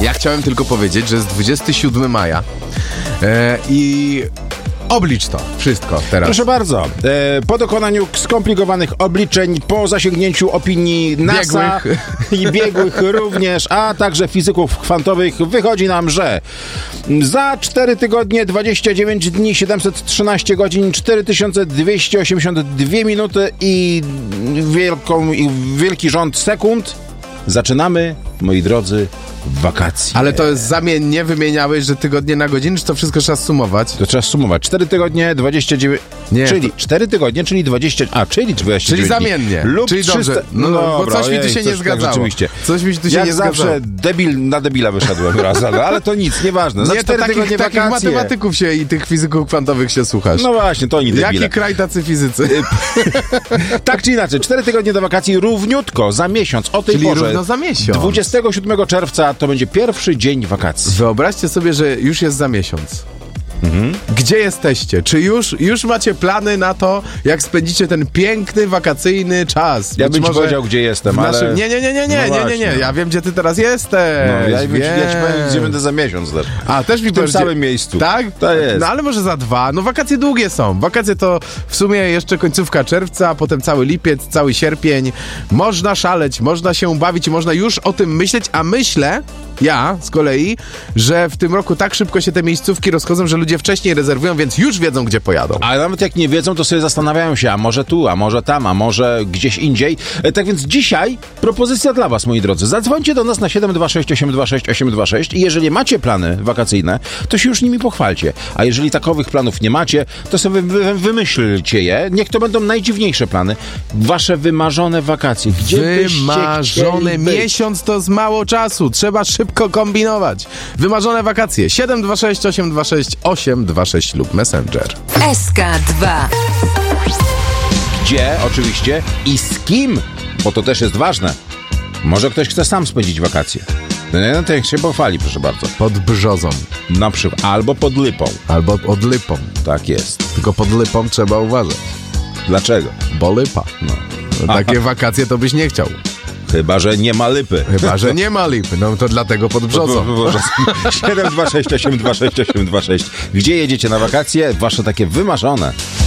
Ja chciałem tylko powiedzieć, że jest 27 maja i oblicz to wszystko teraz. Proszę bardzo. Po dokonaniu skomplikowanych obliczeń, po zasięgnięciu opinii NASA i biegłych również, a także fizyków kwantowych, wychodzi nam, że za 4 tygodnie, 29 dni, 713 godzin, 4282 minuty i wielki rząd sekund zaczynamy, moi drodzy, wakacje. Ale to jest zamiennie, wymieniałeś, że tygodnie na godziny, czy to wszystko trzeba sumować? To trzeba sumować. 4 tygodnie, 29... Nie. Czyli 4 tygodnie, czyli 20... czyli 29 Czyli zamiennie. Lub czyli 300... dobrze. No, bo coś mi tu się nie zgadzało. Tak, rzeczywiście. Coś mi tu się Jak nie zawsze zgadzało. na debila wyszedłem raz, ale to nic, nieważne. Za Nie, 4 to tygodnie takich wakacje. matematyków się i tych fizyków kwantowych się słuchasz. No właśnie, to oni debile. Jaki kraj tacy fizycy? Tak czy inaczej, 4 tygodnie do wakacji równiutko za miesiąc, o tej Czyli porze. równo za miesiąc. 27 czerwca to będzie pierwszy dzień wakacji. Wyobraźcie sobie, że już jest za miesiąc. Gdzie jesteście? Czy już macie plany na to, jak spędzicie ten piękny, wakacyjny czas? Ja bym ci powiedział, gdzie jestem, ale... Nie. właśnie. Ja wiem, gdzie ty teraz jesteś. No, ja ci powiem, gdzie będę za miesiąc też. A, też mi W tym samym miejscu. Tak? To jest. No ale może za 2. No wakacje długie są. Wakacje to w sumie jeszcze końcówka czerwca, potem cały lipiec, cały sierpień. Można szaleć, można się bawić, można już o tym myśleć, a myślę, ja z kolei, że w tym roku tak szybko się te miejscówki rozchodzą, że ludzie wcześniej rezerwują, więc już wiedzą, gdzie pojadą. A nawet jak nie wiedzą, to sobie zastanawiają się, a może tu, a może tam, a może gdzieś indziej. Tak więc dzisiaj propozycja dla was, moi drodzy. Zadzwońcie do nas na 726 826 826 i jeżeli macie plany wakacyjne, to się już nimi pochwalcie. A jeżeli takowych planów nie macie, to sobie wymyślcie je. Niech to będą najdziwniejsze plany. Wasze wymarzone wakacje. Gdzie wymarzone miesiąc to z mało czasu. Trzeba szybko kombinować. Wymarzone wakacje. 726 826 826 lub Messenger. SK2. Gdzie, oczywiście, i z kim, bo to też jest ważne. Może ktoś chce sam spędzić wakacje. No to jak się pochwali, proszę bardzo. Pod brzozą. Na przykład. Albo pod Lypą. Albo pod Lypą. Tak jest. Tylko pod Lypą trzeba uważać. Dlaczego? Bo Lypa. No, takie wakacje to byś nie chciał. Chyba że nie ma Lypy. Chyba że nie ma Lipy. No to dlatego pod brzozą. 726 826 826. Gdzie jedziecie na wakacje? Wasze takie wymarzone.